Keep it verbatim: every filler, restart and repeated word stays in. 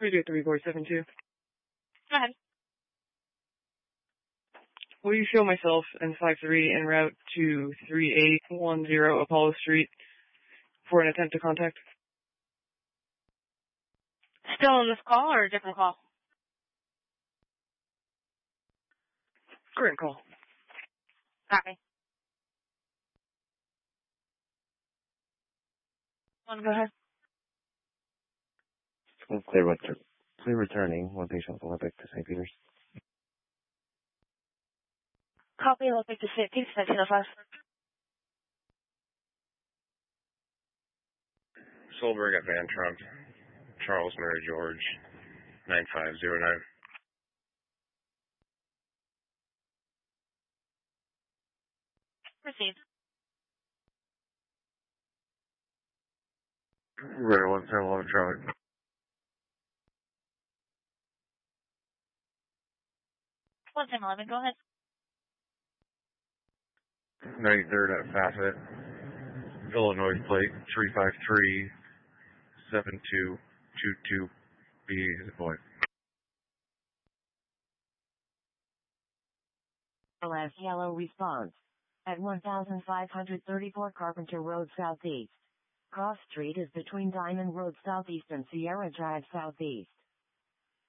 three two three four seven two. Go ahead. Will you show myself and five three en route to three eight one zero Apollo Street for an attempt to contact? Still on this call or a different call? Current call. Copy. Want to go ahead? Clear, return, clear returning. One patient Olympic to Saint Peter's. Copy Olympic to Saint Peter's, nineteen oh five. Solberg at Van Trump. Charles Mary George. nine five zero nine. Received. Right, one seven eleven Charlie. one ten eleven, go ahead. ninety-third at Facet. Illinois plate three five three seven two two two. B is a boy. Last yellow response. At one thousand five hundred thirty-four Carpenter Road Southeast. Cross Street is between Diamond Road Southeast and Sierra Drive Southeast.